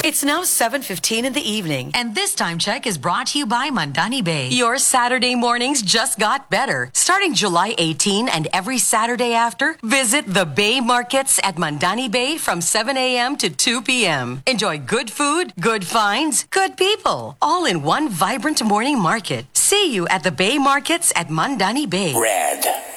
It's now 7:15 in the evening. And this time check is brought to you by Mandani Bay. Your Saturday mornings just got better. Starting July 18 and every Saturday after, visit the Bay Markets at Mandani Bay from 7 a.m. to 2 p.m. Enjoy good food, good finds, good people, all in one vibrant morning market. See you at the Bay Markets at Mandani Bay. Red.